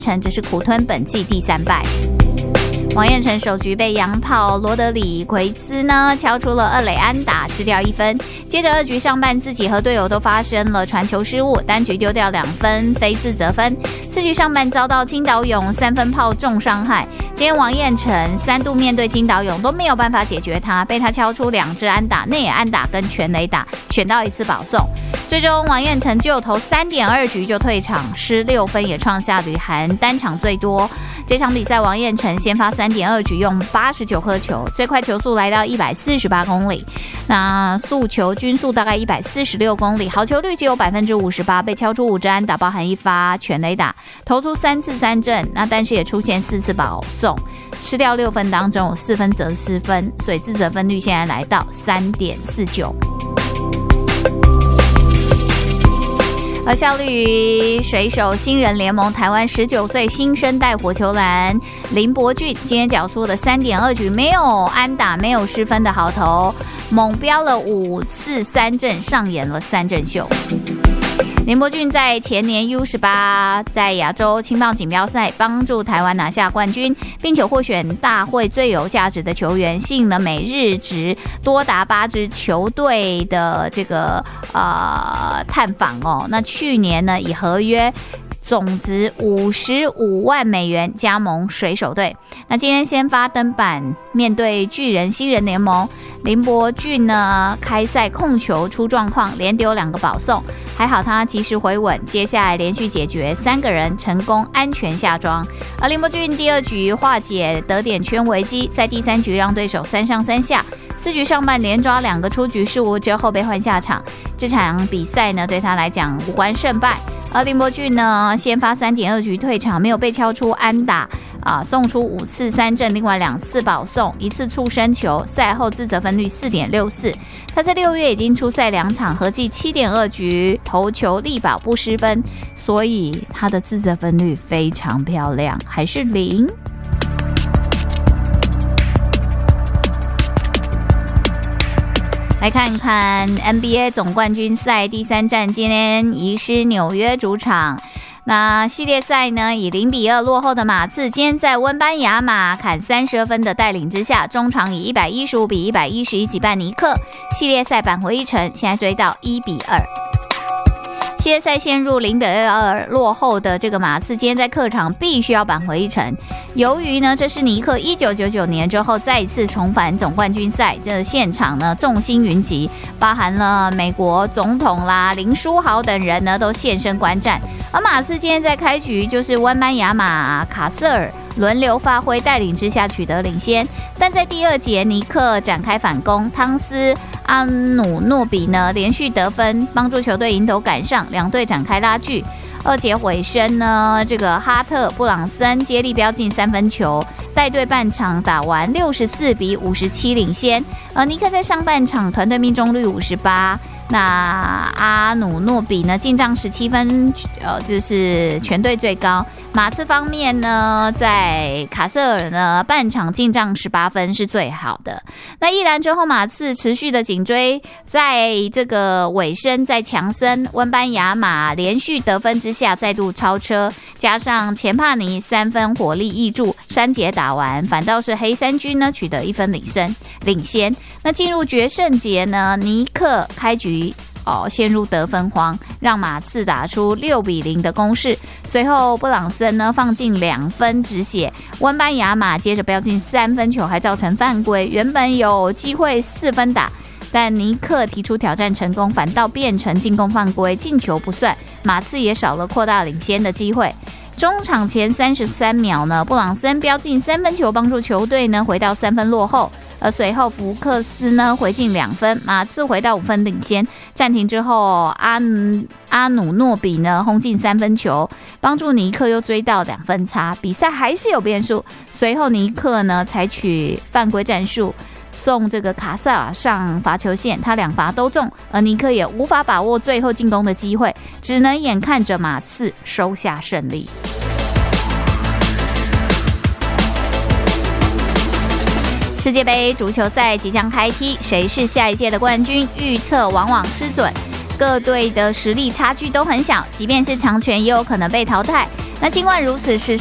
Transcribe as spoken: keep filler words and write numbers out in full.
城只是苦吞本季第三败。王彦辰首局被洋炮罗德里奎兹呢敲出了二垒安打，失掉一分。接着二局上半自己和队友都发生了传球失误，单局丢掉两分，非自责分。四局上半遭到金岛勇三分炮重伤害，今天王彦辰三度面对金岛勇都没有办法解决他，被他敲出两支安打，内野安打跟全垒打，选到一次保送。最终王彦辰就投 三点二 局就退场，失六分，也创下旅韩单场最多。这场比赛王彦辰先发 三点二 局用八十九颗球，最快球速来到一百四十八公里，那速球均速大概一百四十六公里，好球率只有 百分之五十八， 被敲出五支安打，包含一发全垒打，投出三次三振，那但是也出现四次保送，失掉六分当中有四分则失分，所以自责分率现在来到 三点四九。而效力于水手新人联盟台湾十九岁新生代火球篮林伯俊，今天缴出了 三点二 局没有安打没有失分的好投，猛飙了五次三振，上演了三振秀。林伯俊在前年 U 十八 在亚洲青棒锦标赛帮助台湾拿下冠军，并且获选大会最有价值的球员，吸引了每日值多达八支球队的这个呃探访哦。那去年呢，以合约总值五十五万美元加盟水手队。那今天先发登板面对巨人新人联盟，林伯俊呢开赛控球出状况，连丢两个保送，还好他及时回稳，接下来连续解决三个人，成功安全下庄。而林伯俊第二局化解得点圈危机，在第三局让对手三上三下，四局上半连抓两个出局失误之后被换下场。这场比赛呢对他来讲无关胜败。而林伯俊呢先发 三点二 局退场，没有被敲出安打啊，送出五次三振，另外两次保送，一次触身球，赛后自责分率 四点六四。他在六月已经出赛两场，合计 七点二 局投球力保不失分，所以他的自责分率非常漂亮，还是零。来看看 N B A 总冠军赛第三战，今天移师纽约主场。那系列赛呢，以零比二落后的马刺，今天在温班亚马砍三十二分的带领之下，中场以一百一十五比一百一十一击败尼克，系列赛扳回一城，现在追到一比二。系列赛陷入零比二落后的这个马刺，今天在客场必须要扳回一城。由于呢，这是尼克一九九九年之后再一次重返总冠军赛，这现场呢众星云集，包含了美国总统啦、林书豪等人呢都现身观战。而马刺今天在开局就是温班亚马、卡瑟尔轮流发挥带领之下取得领先，但在第二节尼克展开反攻，汤斯、阿努诺比呢连续得分，帮助球队迎头赶上，两队展开拉锯。二节尾声呢，这个哈特、布朗森接力飙进三分球，带队半场打完六十四比五十七领先。而尼克在上半场团队命中率五十八，那阿努诺比呢进账十七分，呃，这是全队最高。马刺方面呢，在卡瑟尔呢半场进账十八分是最好的。那依然之后马刺持续的紧追，在这个尾声在强森、温班亚马连续得分之下再度超车，加上钱帕尼三分火力挹注，三节打完反倒是黑衫军呢取得一分领先领先。那进入决胜节呢，尼克开局哦，陷入得分荒，让马刺打出六比零的攻势。随后布朗森呢放进两分止血，温班亚马接着飙进三分球，还造成犯规。原本有机会四分打，但尼克提出挑战成功，反倒变成进攻犯规，进球不算，马刺也少了扩大领先的机会。中场前三十三秒呢，布朗森飙进三分球，帮助球队呢回到三分落后。而随后福克斯呢回进两分，马刺回到五分领先。暂停之后，阿阿努诺比呢轰进三分球，帮助尼克又追到两分差，比赛还是有变数。随后尼克呢采取犯规战术，送这个卡萨尔上罚球线，他两罚都中，而尼克也无法把握最后进攻的机会，只能眼看着马刺收下胜利。世界杯足球赛即将开踢，谁是下一届的冠军？预测往往失准，各队的实力差距都很小，即便是强权也有可能被淘汰。 那尽管如此，史